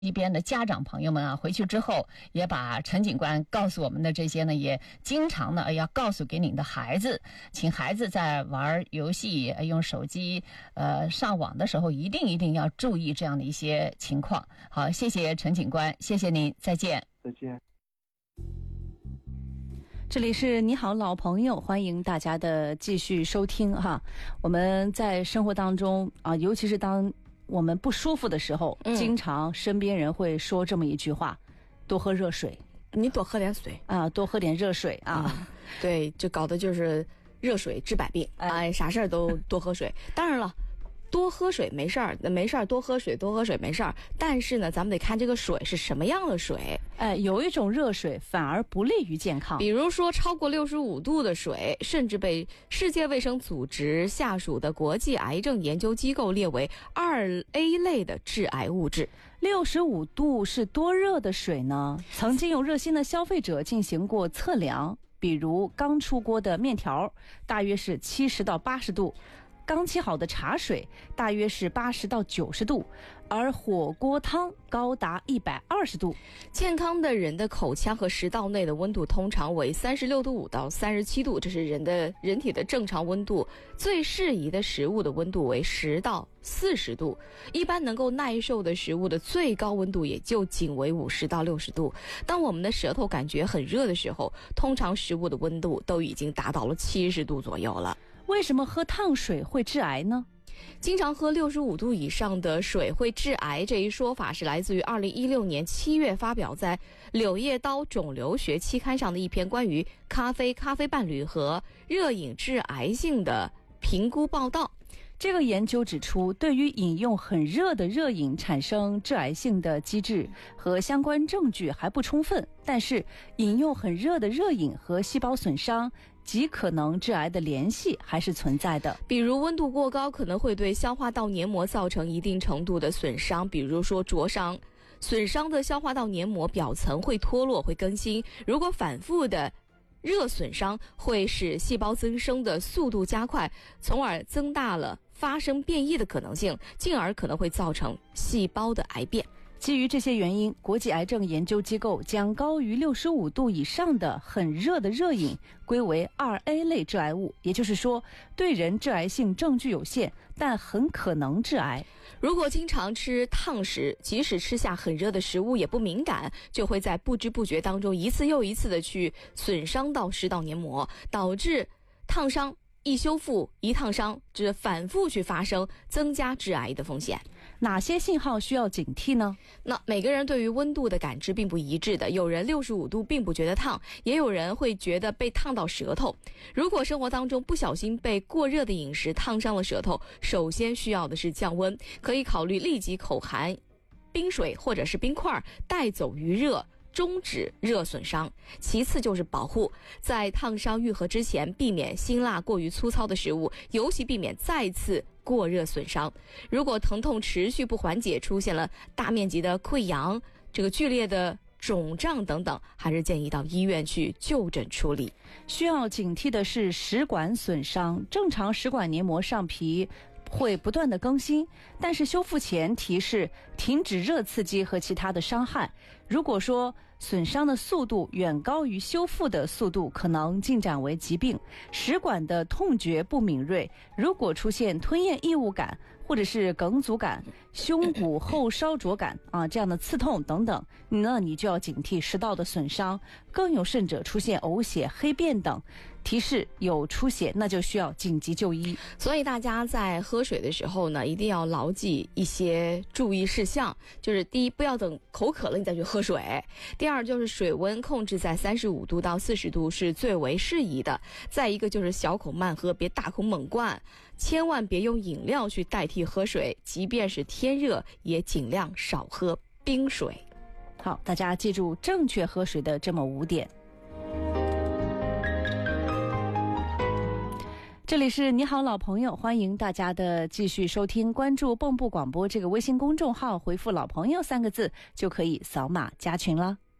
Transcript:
一边的家长朋友们啊，回去之后也把陈警官告诉我们的这些呢，也经常呢要告诉给你的孩子，请孩子在玩游戏、用手机上网的时候，一定要注意这样的一些情况。好，谢谢陈警官，谢谢您，再见。 再见。 这里是你好老朋友，欢迎大家的继续收听哈。我们在生活当中啊，尤其是当我们不舒服的时候，经常身边人会说这么一句话：多喝热水。 你多喝点水啊，多喝点热水啊。 对，就搞的就是热水治百病，啥事儿都多喝水。当然了，多喝水没事儿，多喝水没事儿。但是呢，咱们得看这个水是什么样的水。 有一种热水反而不利于健康， 比如说超过65度的水，甚至被世界卫生组织下属的国际癌症研究机构列为2A 类的致癌物质。 65度是多热的水呢？曾经有热心的消费者进行过测量，比如刚出锅的面条，大约是70到80度。刚沏好的茶水大约是80到90度，而火锅汤高达120度。 健康的人的口腔和食道内的温度通常为36度5到37度，这是人体的正常温度。最适宜的食物的温度为10到40度，一般能够耐受的食物的最高温度也就仅为50到60度。当我们的舌头感觉很热的时候，通常食物的温度都已经达到了70度左右了。 为什么喝烫水会致癌呢？ 经常喝65度以上的水会致癌，这一说法是来自于2016年7月发表在《柳叶刀肿瘤学》期刊上的一篇关于咖啡伴侣和热饮致癌性的评估报道。 这个研究指出，对于饮用很热的热饮产生致癌性的机制和相关证据还不充分，但是饮用很热的热饮和细胞损伤极可能致癌的联系还是存在的。 比如温度过高可能会对消化道黏膜造成一定程度的损伤，比如说灼伤。损伤的消化道黏膜表层会脱落，会更新。如果反复的热损伤会使细胞增生的速度加快，从而增大了发生变异的可能性，进而可能会造成细胞的癌变。 基于这些原因，国际癌症研究机构将高于65度以上的很热的热饮归为2A 类致癌物，也就是说，对人致癌性证据有限，但很可能致癌。 如果经常吃烫食，即使吃下很热的食物也不敏感，就会在不知不觉当中一次又一次的去损伤到食道黏膜，导致烫伤易修复，一烫伤这反复去发生，增加致癌的风险。 哪些信号需要警惕呢？ 那每个人对于温度的感知并不一致的，有人65度并不觉得烫，也有人会觉得被烫到舌头。如果生活当中不小心被过热的饮食烫伤了舌头，首先需要的是降温，可以考虑立即口含冰水或者是冰块带走余热，终止热损伤。其次就是保护，在烫伤愈合之前，避免辛辣过于粗糙的食物，尤其避免再次过热损伤。如果疼痛持续不缓解，出现了大面积的溃疡、剧烈的肿胀等等，还是建议到医院去就诊处理。 需要警惕的是食管损伤，正常食管黏膜上皮会不断的更新，但是修复前提是停止热刺激和其他的伤害。如果说损伤的速度远高于修复的速度，可能进展为疾病。食管的痛觉不敏锐，如果出现吞咽异物感或者是梗阻感、胸骨后烧灼感这样的刺痛等等，那你就要警惕食道的损伤，更有甚者出现呕血、黑便等，提示有出血，那就需要紧急就医。 所以大家在喝水的时候呢，一定要牢记一些注意事项，就是第一，不要等口渴了你再去喝水；第二，就是水温控制在35度到40度是最为适宜的；再一个就是小口慢喝，别大口猛灌，千万别用饮料去代替喝水，即便是天热也尽量少喝冰水。 好，大家记住正确喝水的这么5点。这里是你好老朋友，欢迎大家的继续收听，关注蚌埠广播这个微信公众号，回复老朋友3个字就可以扫码加群了。